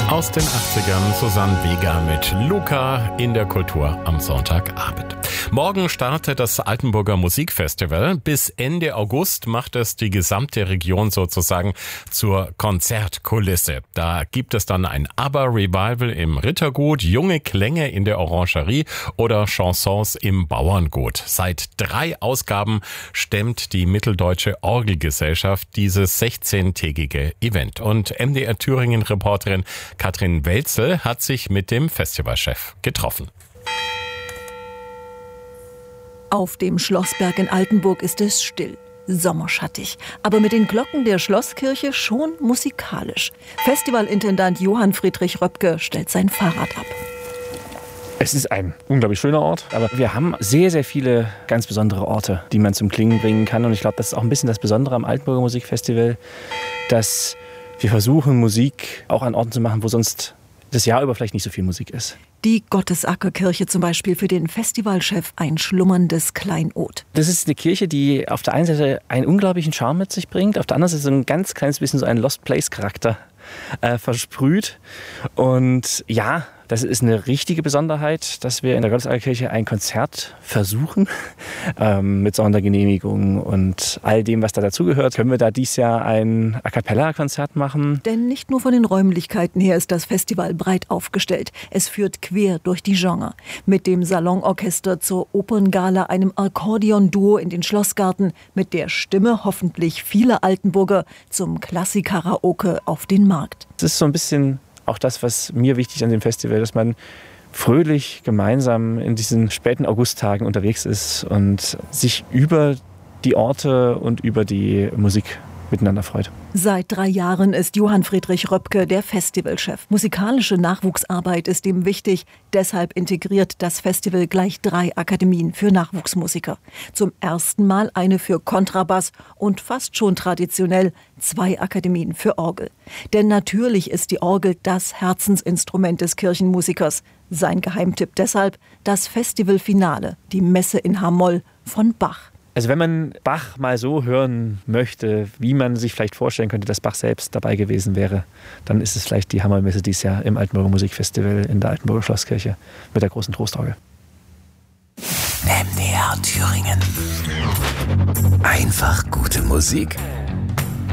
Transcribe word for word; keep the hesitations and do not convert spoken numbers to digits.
Aus den achtzigern Susanne Vega mit Luca in der Kultur am Sonntagabend. Morgen startet das Altenburger Musikfestival. Bis Ende August macht es die gesamte Region sozusagen zur Konzertkulisse. Da gibt es dann ein ABBA-Revival im Rittergut, junge Klänge in der Orangerie oder Chansons im Bauerngut. Seit drei Ausgaben stemmt die Mitteldeutsche Orgelgesellschaft dieses sechzehntägige Event. Und M D R Thüringen-Reporterin Katrin Welzel hat sich mit dem Festivalchef getroffen. Auf dem Schlossberg in Altenburg ist es still, sommerschattig, aber mit den Glocken der Schlosskirche schon musikalisch. Festivalintendant Johann Friedrich Röpke stellt sein Fahrrad ab. Es ist ein unglaublich schöner Ort, aber wir haben sehr, sehr viele ganz besondere Orte, die man zum Klingen bringen kann. Und ich glaube, das ist auch ein bisschen das Besondere am Altenburger Musikfestival, dass wir versuchen, Musik auch an Orten zu machen, wo sonst das Jahr über vielleicht nicht so viel Musik ist. Die Gottesackerkirche zum Beispiel für den Festivalchef ein schlummerndes Kleinod. Das ist eine Kirche, die auf der einen Seite einen unglaublichen Charme mit sich bringt, auf der anderen Seite so ein ganz kleines bisschen so einen Lost Place-Charakter äh, versprüht. Und ja, das ist eine richtige Besonderheit, dass wir in der Gottesackerkirche ein Konzert versuchen. Ähm, mit Sondergenehmigung und all dem, was da dazugehört, können wir da dieses Jahr ein A-Cappella-Konzert machen. Denn nicht nur von den Räumlichkeiten her ist das Festival breit aufgestellt. Es führt quer durch die Genre. Mit dem Salonorchester zur Operngala, einem Akkordeon-Duo in den Schlossgarten, mit der Stimme hoffentlich vieler Altenburger zum Klassik-Karaoke auf den Markt. Es ist so ein bisschen auch das, was mir wichtig ist an dem Festival, dass man fröhlich gemeinsam in diesen späten Augusttagen unterwegs ist und sich über die Orte und über die Musik miteinander freut. Seit drei Jahren ist Johann Friedrich Röpke der Festivalchef. Musikalische Nachwuchsarbeit ist ihm wichtig. Deshalb integriert das Festival gleich drei Akademien für Nachwuchsmusiker. Zum ersten Mal eine für Kontrabass und fast schon traditionell zwei Akademien für Orgel. Denn natürlich ist die Orgel das Herzensinstrument des Kirchenmusikers. Sein Geheimtipp deshalb das Festivalfinale, die Messe in H-Moll von Bach. Also wenn man Bach mal so hören möchte, wie man sich vielleicht vorstellen könnte, dass Bach selbst dabei gewesen wäre, dann ist es vielleicht die Hammermesse dieses Jahr im Altenburger Musikfestival in der Altenburger Schlosskirche mit der großen Trostorgel. M D R Thüringen. Einfach gute Musik.